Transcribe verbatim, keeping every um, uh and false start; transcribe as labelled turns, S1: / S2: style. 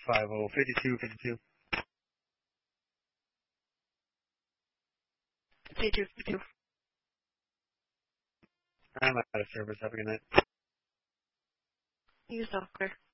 S1: five zero fifty-two fifty-two.
S2: fifty-two fifty-two.
S1: I'm out of service. Have a good night.
S2: You software.